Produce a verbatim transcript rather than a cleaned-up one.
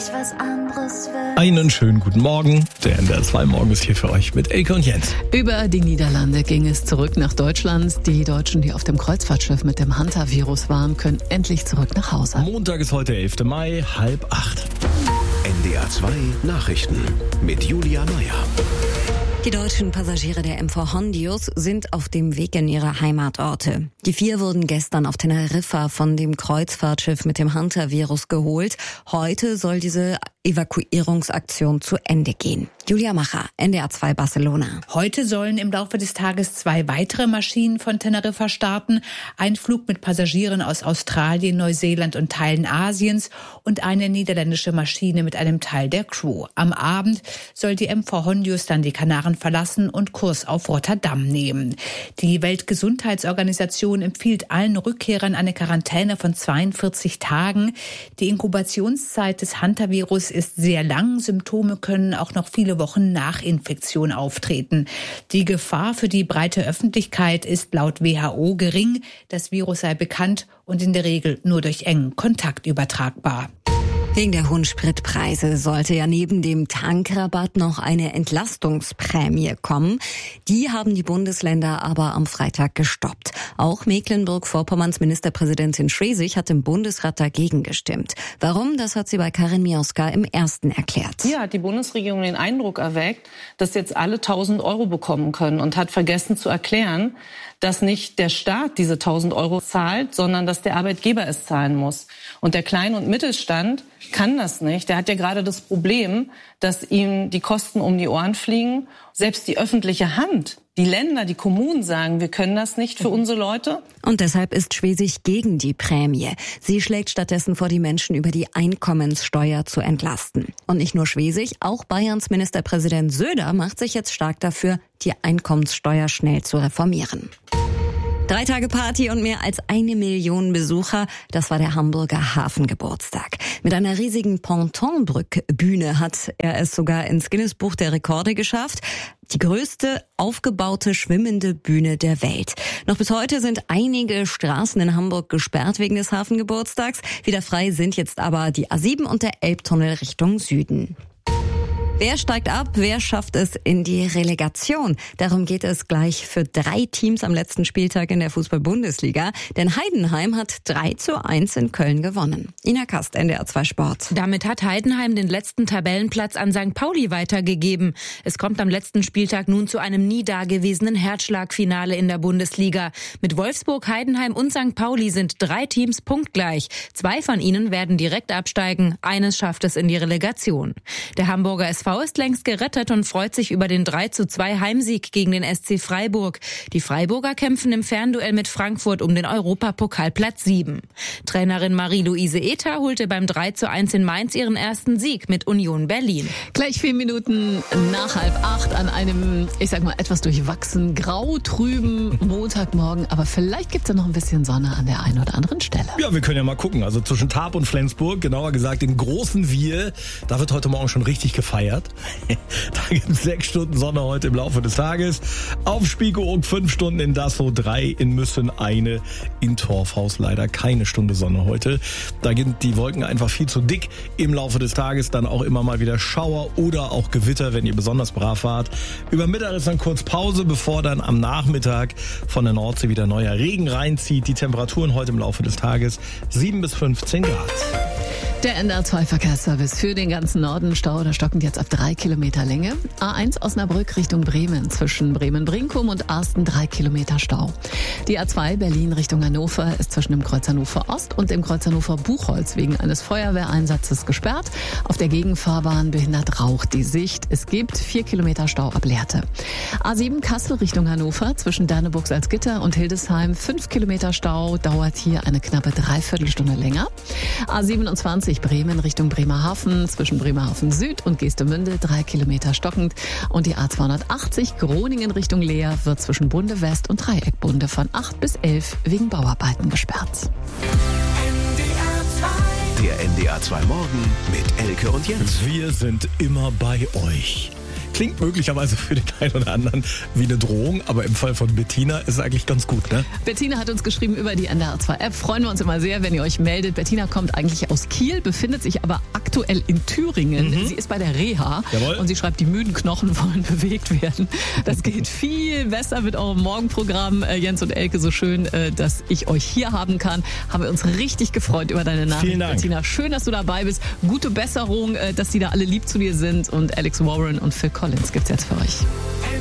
ich was anderes will. Einen schönen guten Morgen. Der N D R zwei Morgen ist hier für euch mit Elke und Jens. Über die Niederlande ging es zurück nach Deutschland. Die Deutschen, die auf dem Kreuzfahrtschiff mit dem Hunter-Virus waren, können endlich zurück nach Hause. Montag ist heute elfter Mai, halb acht. N D R zwei Nachrichten mit Julia Meyer. Die deutschen Passagiere der M V Hondius sind auf dem Weg in ihre Heimatorte. Die vier wurden gestern auf Teneriffa von dem Kreuzfahrtschiff mit dem Hunter-Virus geholt. Heute soll diese Evakuierungsaktion zu Ende gehen. Julia Macher, N D R zwei Barcelona. Heute sollen im Laufe des Tages zwei weitere Maschinen von Teneriffa starten. Ein Flug mit Passagieren aus Australien, Neuseeland und Teilen Asiens und eine niederländische Maschine mit einem Teil der Crew. Am Abend soll die M V Hondius dann die Kanaren verlassen und Kurs auf Rotterdam nehmen. Die Weltgesundheitsorganisation empfiehlt allen Rückkehrern eine Quarantäne von zweiundvierzig Tagen. Die Inkubationszeit des Hunter-Virus ist sehr lang. Symptome können auch noch viele Wochen nach Infektion auftreten. Die Gefahr für die breite Öffentlichkeit ist laut W H O gering. Das Virus sei bekannt und in der Regel nur durch engen Kontakt übertragbar. Wegen der hohen Spritpreise sollte ja neben dem Tankrabatt noch eine Entlastungsprämie kommen. Die haben die Bundesländer aber am Freitag gestoppt. Auch Mecklenburg-Vorpommerns Ministerpräsidentin Schwesig hat im Bundesrat dagegen gestimmt. Warum? Das hat sie bei Karin Mioska im Ersten erklärt. Hier hat die Bundesregierung den Eindruck erweckt, dass jetzt alle tausend Euro bekommen können und hat vergessen zu erklären, dass nicht der Staat diese tausend Euro zahlt, sondern dass der Arbeitgeber es zahlen muss. Und der Klein- und Mittelstand kann das nicht. Der hat ja gerade das Problem, dass ihm die Kosten um die Ohren fliegen. Selbst die öffentliche Hand, die Länder, die Kommunen sagen, wir können das nicht für unsere Leute. Und deshalb ist Schwesig gegen die Prämie. Sie schlägt stattdessen vor, die Menschen über die Einkommenssteuer zu entlasten. Und nicht nur Schwesig, auch Bayerns Ministerpräsident Söder macht sich jetzt stark dafür, die Einkommenssteuer schnell zu reformieren. Drei Tage Party und mehr als eine Million Besucher, das war der Hamburger Hafengeburtstag. Mit einer riesigen Pontonbrückbühne hat er es sogar ins Guinness-Buch der Rekorde geschafft. Die größte aufgebaute schwimmende Bühne der Welt. Noch bis heute sind einige Straßen in Hamburg gesperrt wegen des Hafengeburtstags. Wieder frei sind jetzt aber die A sieben und der Elbtunnel Richtung Süden. Wer steigt ab? Wer schafft es in die Relegation? Darum geht es gleich für drei Teams am letzten Spieltag in der Fußball-Bundesliga. Denn Heidenheim hat drei zu eins in Köln gewonnen. Ina Kast, N D R zwei Sport. Damit hat Heidenheim den letzten Tabellenplatz an Sankt Pauli weitergegeben. Es kommt am letzten Spieltag nun zu einem nie dagewesenen Herzschlagfinale in der Bundesliga. Mit Wolfsburg, Heidenheim und Sankt Pauli sind drei Teams punktgleich. Zwei von ihnen werden direkt absteigen. Eines schafft es in die Relegation. Der Hamburger S V ist längst gerettet und freut sich über den drei zu zwei Heimsieg gegen den S C Freiburg. Die Freiburger kämpfen im Fernduell mit Frankfurt um den Europapokalplatz sieben. Trainerin Marie-Louise Ether holte beim drei zu eins in Mainz ihren ersten Sieg mit Union Berlin. Gleich vier Minuten nach halb acht an einem, ich sag mal, etwas durchwachsen, grau, trüben Montagmorgen. Aber vielleicht gibt's ja noch ein bisschen Sonne an der einen oder anderen Stelle. Ja, wir können ja mal gucken. Also zwischen Tarp und Flensburg, genauer gesagt in Großen Wir, da wird heute Morgen schon richtig gefeiert. Da gibt es sechs Stunden Sonne heute im Laufe des Tages. Auf Spiekeroog fünf Stunden, in Dassow drei, in Müssen eine, in Torfhaus leider keine Stunde Sonne heute. Da sind die Wolken einfach viel zu dick im Laufe des Tages. Dann auch immer mal wieder Schauer oder auch Gewitter, wenn ihr besonders brav wart. Über Mittag ist dann kurz Pause, bevor dann am Nachmittag von der Nordsee wieder neuer Regen reinzieht. Die Temperaturen heute im Laufe des Tages sieben bis fünfzehn Grad. Der N D R zwei Verkehrsservice für den ganzen Norden. Stau, der stockend jetzt auf drei Kilometer Länge. A eins Osnabrück Richtung Bremen. Zwischen Bremen-Brinkum und Arsten drei Kilometer Stau. Die A zwei Berlin Richtung Hannover ist zwischen dem Kreuz Hannover Ost und dem Kreuz Hannover Buchholz wegen eines Feuerwehreinsatzes gesperrt. Auf der Gegenfahrbahn behindert Rauch die Sicht. Es gibt vier Kilometer Stau ab Lehrte. A sieben Kassel Richtung Hannover. Zwischen Danneburg-Salzgitter und Hildesheim fünf Kilometer Stau. Dauert hier eine knappe Dreiviertelstunde länger. A siebenundzwanzig Bremen Richtung Bremerhaven, zwischen Bremerhaven Süd und Geestemünde drei Kilometer stockend. Und die A zweihundertachtzig Groningen Richtung Leer wird zwischen Bunde West und Dreieckbunde von acht bis elf wegen Bauarbeiten gesperrt. Der N D R zwei Morgen mit Elke und Jens. Wir sind immer bei euch. Klingt möglicherweise für den einen oder anderen wie eine Drohung, aber im Fall von Bettina ist es eigentlich ganz gut, ne? Bettina hat uns geschrieben über die N D R zwei App. Freuen wir uns immer sehr, wenn ihr euch meldet. Bettina kommt eigentlich aus Kiel, befindet sich aber aktuell in Thüringen. Mhm. Sie ist bei der Reha. Jawohl. Und sie schreibt, die müden Knochen wollen bewegt werden. Das geht viel besser mit eurem Morgenprogramm, äh, Jens und Elke. So schön, äh, dass ich euch hier haben kann. Haben wir uns richtig gefreut über deine Nachricht, Vielen Dank. Bettina. Schön, dass du dabei bist. Gute Besserung, äh, dass die da alle lieb zu dir sind. Und Alex Warren und Phil Collins gibt's jetzt für euch.